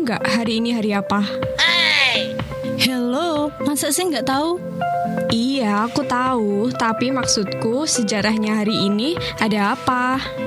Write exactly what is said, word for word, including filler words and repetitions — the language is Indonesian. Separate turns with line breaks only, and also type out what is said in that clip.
nggak hari ini hari apa?
Hello, masa sih nggak tahu?
Iya, aku tahu. Tapi maksudku sejarahnya hari ini ada apa?